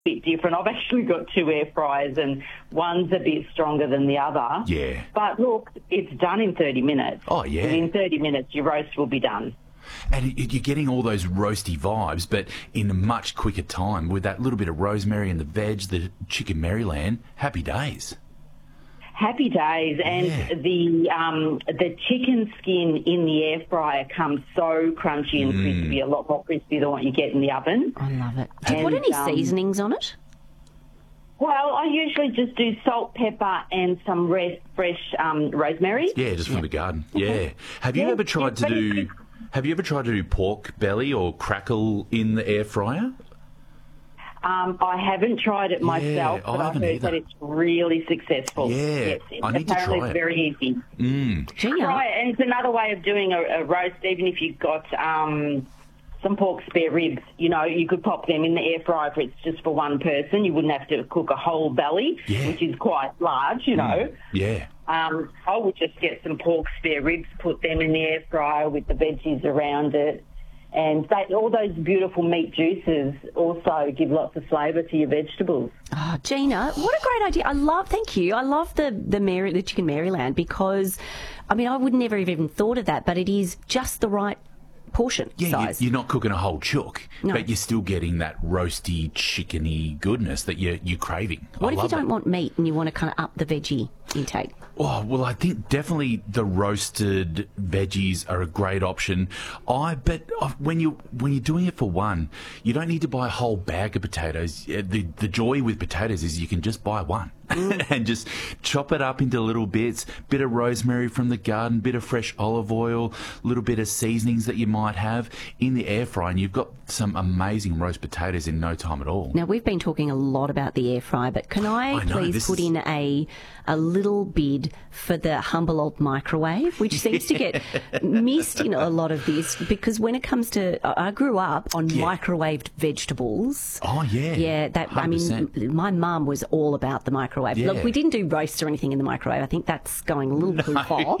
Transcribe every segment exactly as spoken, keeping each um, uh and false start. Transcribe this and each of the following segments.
bit different. I've actually got two air fryers and one's a bit stronger than the other. Yeah. But look, it's done in thirty minutes. Oh, yeah. In thirty minutes, your roast will be done. And you're getting all those roasty vibes, but in a much quicker time with that little bit of rosemary and the veg, the chicken Maryland. Happy days. Happy days, and Yeah. the um, the chicken skin in the air fryer comes so crunchy and crispy, a lot more crispy than what you get in the oven. I love it. Do you And, put any um, seasonings on it? Well, I usually just do salt, pepper, and some res- fresh um, rosemary. Yeah, just from the garden. Yeah. Have you Yeah, ever tried yeah, to very do? Have you ever tried to do pork belly or crackle in the air fryer? Um, I haven't tried it myself, I but I've haven't heard either. that it's really successful. Yeah, yes, I need to apparently try it's it. very easy. Mm. Gina. Right, and it's another way of doing a, a roast, even if you've got um, some pork spare ribs. You know, you could pop them in the air fryer if it's just for one person. You wouldn't have to cook a whole belly, Yeah. which is quite large, you know. Yeah. Um, I would just get some pork spare ribs, put them in the air fryer with the veggies around it. And they, all those beautiful meat juices also give lots of flavour to your vegetables. Oh, Gina, what a great idea. I love, thank you. I love the, the, Mary, the chicken Maryland because, I mean, I would never have even thought of that, but it is just the right portion Yeah, you, size. you're not cooking a whole chook, No. but you're still getting that roasty, chickeny goodness that you're, you're craving. what I if you love don't it. want meat and you want to kind of up the veggie intake? Oh, well, I think definitely the roasted veggies are a great option. I but uh, when you when you're doing it for one, you don't need to buy a whole bag of potatoes. Uh, The the joy with potatoes is you can just buy one and just chop it up into little bits. Bit of rosemary from the garden, bit of fresh olive oil, little bit of seasonings that you might have in the air fryer, and you've got some amazing roast potatoes in no time at all. Now, we've been talking a lot about the air fryer, but can I, I know, please this put is- in a a little bid for the humble old microwave, which seems to get missed in a lot of this, because when it comes to... I I grew up on Yeah. microwaved vegetables. Oh yeah, Yeah, that I one hundred mean, percent. my mum was all about the microwave. Yeah. Look, we didn't do roasts or anything in the microwave. I think that's going a little too far.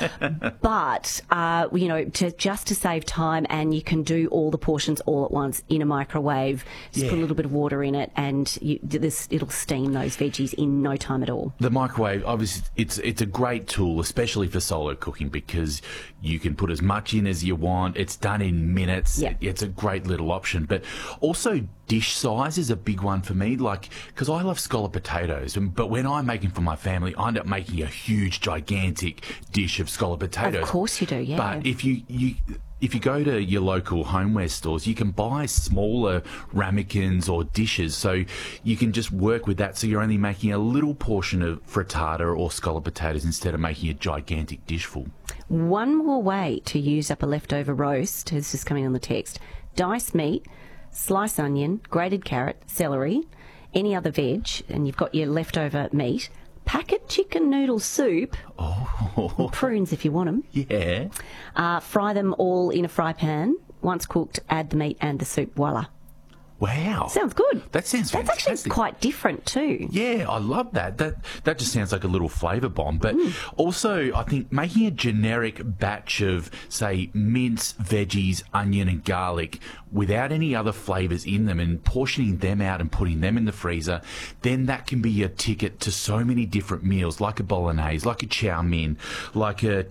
But uh, you know, to just to save time, and you can do all the portions all at once in a microwave. Just put a Yeah. little bit of water in it, and you, this it'll steam those veggies in no time at all. The microwave, obviously, it's it's a great tool, especially for solo cooking, because you can put as much in as you want. It's done in minutes. Yeah. It- it's a great little option. But also, dish size is a big one for me. Like, because I love scallop potatoes, and- but when I'm making for my family, I end up making a huge, gigantic dish of scallop potatoes. Of course you do, yeah. But if you you. If you go to your local homeware stores, you can buy smaller ramekins or dishes, so you can just work with that. So you're only making a little portion of frittata or scallop potatoes instead of making a gigantic dish full. One more way to use up a leftover roast, this is coming on the text: dice meat, slice onion, grated carrot, celery, any other veg, and you've got your leftover meat. Packet chicken noodle soup, Oh, prunes if you want them. yeah. Uh, fry them all in a fry pan. Once cooked, add the meat and the soup. Voila. Wow. Sounds good. That sounds That's fantastic. actually quite different too. Yeah, I love that. That that just sounds like a little flavour bomb. But Mm. also, I think making a generic batch of, say, mince, veggies, onion and garlic without any other flavours in them and portioning them out and putting them in the freezer, then that can be your ticket to so many different meals, like a bolognese, like a chow mein, like a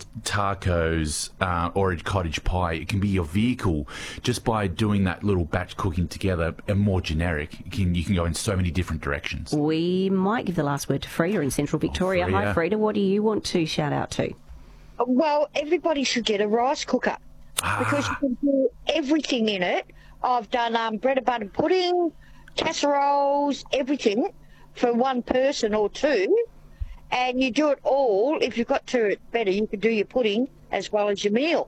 tacos uh, or a cottage pie. It can be your vehicle just by doing that little batch cooking together and more generic. You can, you can go in so many different directions. We might give the last word to Frida in Central Victoria. Hi, Frida. Frida. What do you want to shout out to? Well, everybody should get a rice cooker because you can do everything in it. I've done um, bread and butter pudding, casseroles, everything for one person or two. And you do it all. If you've got two, it's better. You can do your pudding as well as your meal.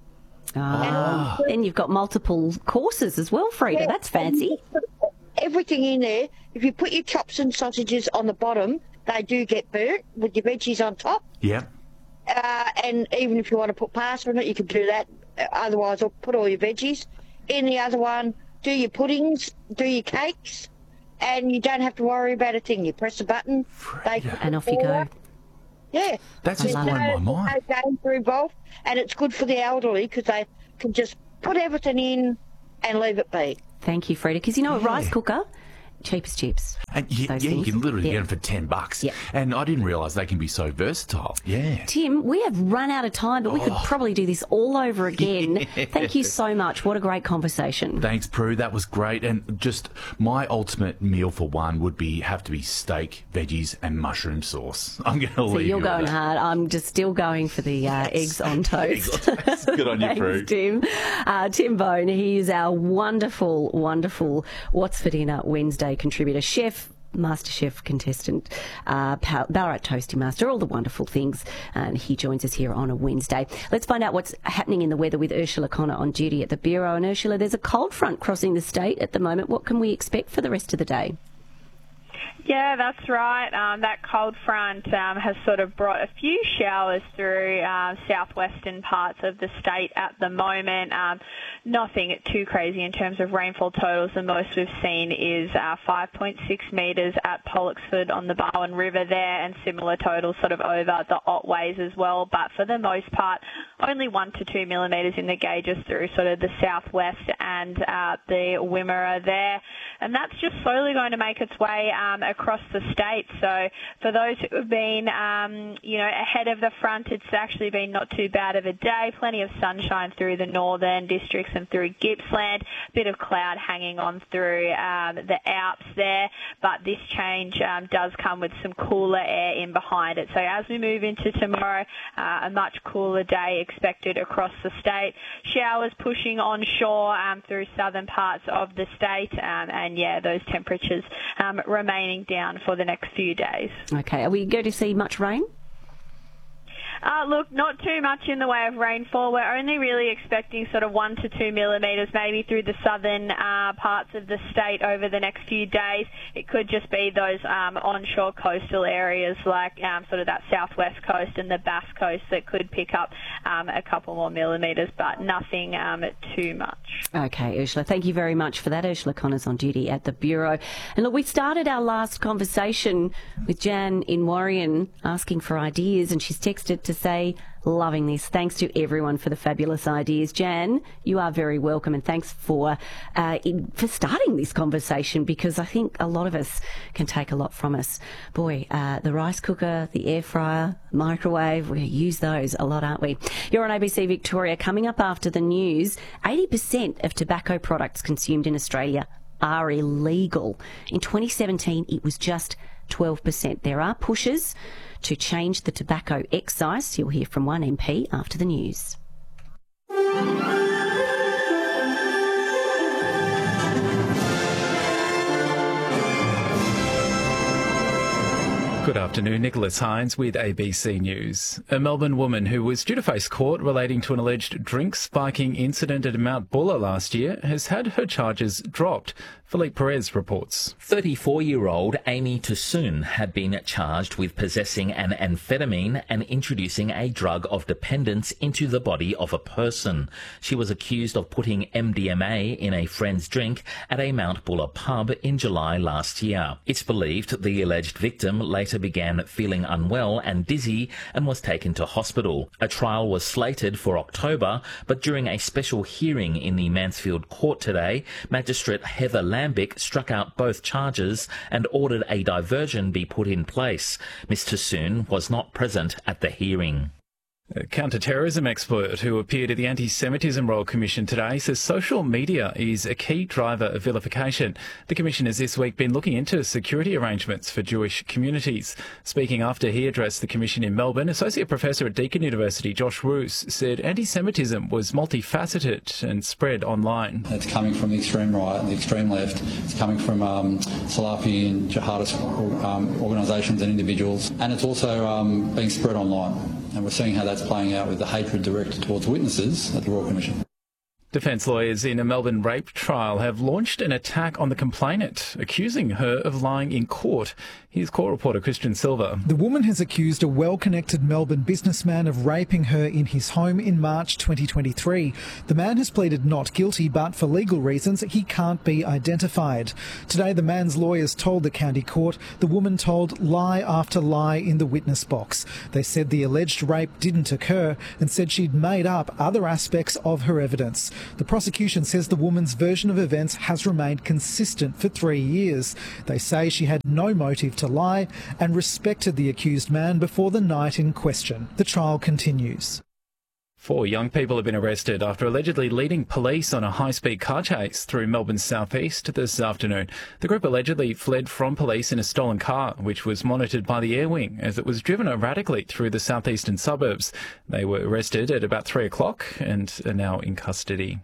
Ah. Then you've got multiple courses as well, Frida. Yeah, That's fancy. Everything in there. If you put your chops and sausages on the bottom, they do get burnt with your veggies on top. Yeah. Uh, and even if you want to put pasta in it, you can do that. Uh, Otherwise, I'll put all your veggies. In the other one, do your puddings, do your cakes, and you don't have to worry about a thing. You press a button, they cook And it off you all go. up. Yeah. That's There's just blowing my no, mind. no danger involved, and it's good for the elderly because they can just put everything in and leave it be. Thank you, Frida. Because you know, a rice cooker, cheap as chips. And you, yeah, things. you can literally yeah. get them for ten bucks. Yeah. And I didn't realise they can be so versatile. Yeah. Tim, we have run out of time, but we Oh. could probably do this all over again. Thank you so much. What a great conversation. Thanks, Prue. That was great. And just my ultimate meal for one would be have to be steak, veggies, and mushroom sauce. I'm going to So leave you're you going with that. hard. I'm just still going for the uh, eggs on toast. Eggs on toast. Good on you, Thanks, Prue. Tim. Uh, Tim Bone, he is our wonderful, wonderful What's for Dinner Wednesday contributor, chef, MasterChef contestant, uh, Ballarat Toasty Master, all the wonderful things. And he joins us here on a Wednesday. Let's find out what's happening in the weather with Ursula Connor on duty at the Bureau. And Ursula, there's a cold front crossing the state at the moment. What can we expect for the rest of the day? Yeah, that's right. Um, that cold front um, has sort of brought a few showers through uh, southwestern parts of the state at the moment. Um, nothing too crazy in terms of rainfall totals. The most we've seen is uh, five point six metres at Pollocksford on the Barwon River there, and similar totals sort of over the Otways as well. But for the most part, only one to two millimetres in the gauges through sort of the southwest and uh, the Wimmera there. And that's just slowly going to make its way um, across the state. So for those who have been, um, you know, ahead of the front, it's actually been not too bad of a day. Plenty of sunshine through the northern districts and through Gippsland. Bit of cloud hanging on through um, the Alps there. But this change um, does come with some cooler air in behind it. So as we move into tomorrow, uh, a much cooler day expected across the state. Showers pushing onshore um, through southern parts of the state. Um, and yeah, those temperatures um, remaining down for the next few days. Okay, are we going to see much rain? Uh, look, not too much in the way of rainfall. We're only really expecting sort of one to two millimetres, maybe through the southern uh, parts of the state over the next few days. It could just be those um, onshore coastal areas like um, sort of that southwest coast and the Bass Coast that could pick up um, a couple more millimetres, but nothing um, too much. Okay, Ursula, thank you very much for that. Ursula Connor's on duty at the Bureau. And look, we started our last conversation with Jan in Warrion asking for ideas, and she's texted to say, loving this. Thanks to everyone for the fabulous ideas. Jan, you are very welcome, and thanks for uh, in, for starting this conversation, because I think a lot of us can take a lot from us. Boy, uh, the rice cooker, the air fryer, microwave, we use those a lot, aren't we? You're on A B C Victoria. Coming up after the news, eighty percent of tobacco products consumed in Australia are illegal. In twenty seventeen, it was just twelve percent. There are pushes to change the tobacco excise. You'll hear from one M P after the news. Good afternoon, Nicholas Hines with A B C News. A Melbourne woman who was due to face court relating to an alleged drink spiking incident at Mount Buller last year has had her charges dropped. Philippe Perez reports. thirty-four-year-old Amy Toussoon had been charged with possessing an amphetamine and introducing a drug of dependence into the body of a person. She was accused of putting M D M A in a friend's drink at a Mount Buller pub in July last year. It's believed the alleged victim later began feeling unwell and dizzy and was taken to hospital. A trial was slated for October, but during a special hearing in the Mansfield court today, Magistrate Heather Lambic struck out both charges and ordered a diversion be put in place. Miz Toussoon was not present at the hearing. A counter-terrorism expert who appeared at the Anti-Semitism Royal Commission today says social media is a key driver of vilification. The Commission has this week been looking into security arrangements for Jewish communities. Speaking after he addressed the Commission in Melbourne, Associate Professor at Deakin University Josh Roos said anti-Semitism was multifaceted and spread online. It's coming from the extreme right and the extreme left. It's coming from um, Salafi and jihadist um, organisations and individuals. And it's also um, being spread online. And we're seeing how that's playing out with the hatred directed towards witnesses at the Royal Commission. Defence lawyers in a Melbourne rape trial have launched an attack on the complainant, accusing her of lying in court. Here's court reporter Christian Silva. The woman has accused a well-connected Melbourne businessman of raping her in his home in March twenty twenty-three. The man has pleaded not guilty, but for legal reasons he can't be identified. Today the man's lawyers told the county court the woman told lie after lie in the witness box. They said the alleged rape didn't occur and said she'd made up other aspects of her evidence. The prosecution says the woman's version of events has remained consistent for three years. They say she had no motive to lie and respected the accused man before the night in question. The trial continues. Four young people have been arrested after allegedly leading police on a high-speed car chase through Melbourne's southeast this afternoon. The group allegedly fled from police in a stolen car, which was monitored by the Air Wing as it was driven erratically through the southeastern suburbs. They were arrested at about three o'clock and are now in custody.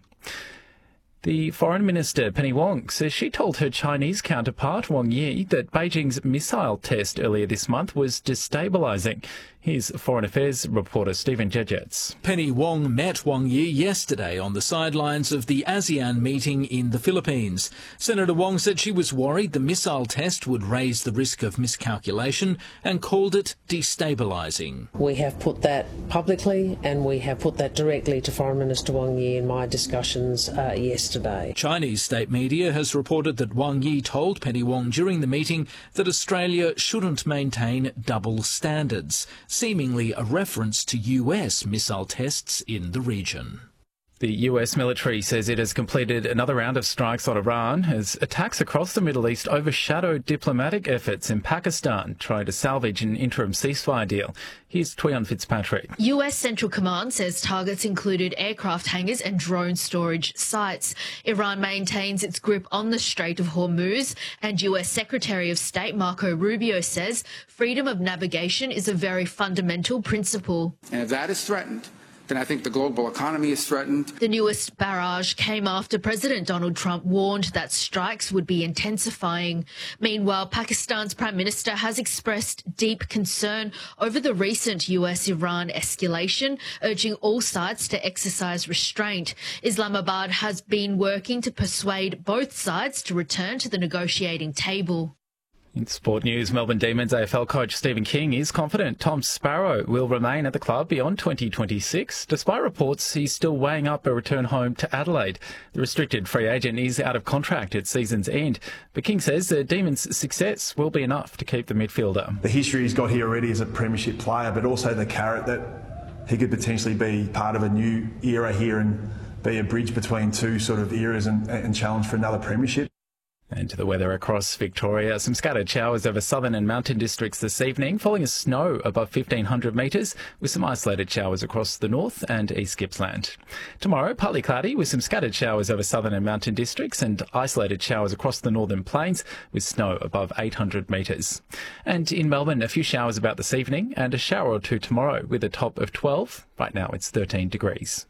The Foreign Minister, Penny Wong, says she told her Chinese counterpart, Wang Yi, that Beijing's missile test earlier this month was destabilising. Here's Foreign Affairs reporter Stephen Jejets. Penny Wong met Wang Yi yesterday on the sidelines of the ASEAN meeting in the Philippines. Senator Wong said she was worried the missile test would raise the risk of miscalculation and called it destabilising. We have put that publicly and we have put that directly to Foreign Minister Wang Yi in my discussions uh, yesterday. Chinese state media has reported that Wang Yi told Penny Wong during the meeting that Australia shouldn't maintain double standards, seemingly a reference to U S missile tests in the region. The U S military says it has completed another round of strikes on Iran as attacks across the Middle East overshadow diplomatic efforts in Pakistan trying to salvage an interim ceasefire deal. Here's Tweon Fitzpatrick. U S Central Command says targets included aircraft hangars and drone storage sites. Iran maintains its grip on the Strait of Hormuz, and U S Secretary of State Marco Rubio says freedom of navigation is a very fundamental principle. And if that is threatened, then I think the global economy is threatened. The newest barrage came after President Donald Trump warned that strikes would be intensifying. Meanwhile, Pakistan's Prime Minister has expressed deep concern over the recent U S Iran escalation, urging all sides to exercise restraint. Islamabad has been working to persuade both sides to return to the negotiating table. In sport news, Melbourne Demons A F L coach Stephen King is confident Tom Sparrow will remain at the club beyond twenty twenty-six, despite reports he's still weighing up a return home to Adelaide. The restricted free agent is out of contract at season's end, but King says the Demons' success will be enough to keep the midfielder. The history he's got here already as a premiership player, but also the carrot that he could potentially be part of a new era here and be a bridge between two sort of eras and, and challenge for another premiership. And to the weather across Victoria, some scattered showers over southern and mountain districts this evening, falling as snow above fifteen hundred metres, with some isolated showers across the north and east Gippsland. Tomorrow, partly cloudy with some scattered showers over southern and mountain districts and isolated showers across the northern plains, with snow above eight hundred metres. And in Melbourne, a few showers about this evening and a shower or two tomorrow with a top of twelve. Right now it's thirteen degrees.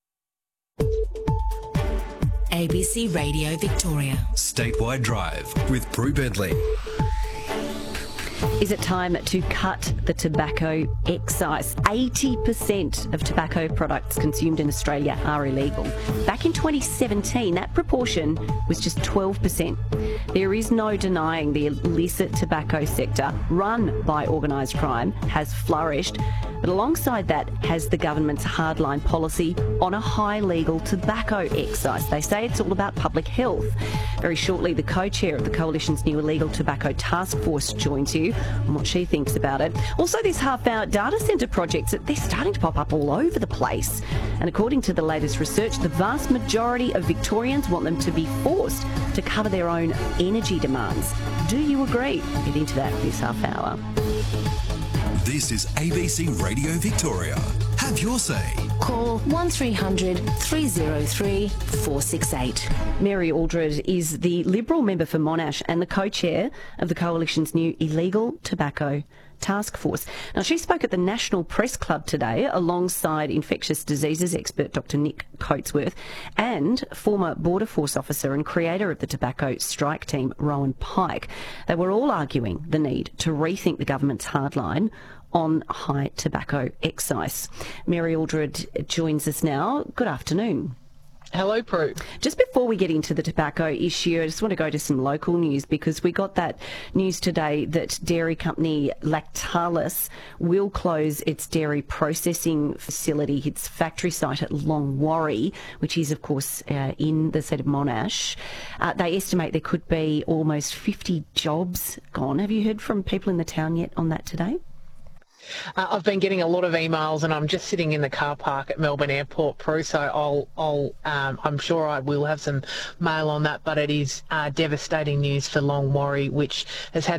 A B C Radio Victoria. Statewide Drive with Prue Bentley. Is it time to cut the tobacco excise? eighty percent of tobacco products consumed in Australia are illegal. Back in twenty seventeen, that proportion was just twelve percent. There is no denying the illicit tobacco sector, run by organised crime, has flourished. But alongside that has the government's hardline policy on a high legal tobacco excise. They say it's all about public health. Very shortly, the co-chair of the Coalition's new Illegal Tobacco Task Force joins you on what she thinks about it. Also, this half-hour data centre projects, they're starting to pop up all over the place. And according to the latest research, the vast majority of Victorians want them to be forced to cover their own energy demands. Do you agree? Get into that this half hour. This is A B C Radio Victoria. Have your say. Call one three hundred three oh three four six eight. Mary Aldred is the Liberal member for Monash and the co-chair of the Coalition's new Illegal Tobacco Task Force. Now, she spoke at the National Press Club today alongside infectious diseases expert Doctor Nick Coatsworth and former Border Force officer and creator of the tobacco strike team, Rowan Pike. They were all arguing the need to rethink the government's hardline on high tobacco excise. Mary Aldred joins us now. Good afternoon. Hello, Prue. Just before we get into the tobacco issue, I just want to go to some local news because we got that news today that dairy company Lactalis will close its dairy processing facility, its factory site at Longwarry, which is, of course, uh, in the state of Monash. Uh, they estimate there could be almost fifty jobs gone. Have you heard from people in the town yet on that today? Uh, I've been getting a lot of emails, and I'm just sitting in the car park at Melbourne Airport, Prue, so I'll, I'll, um, I'm sure I will have some mail on that, but it is uh, devastating news for Longwarry, which has had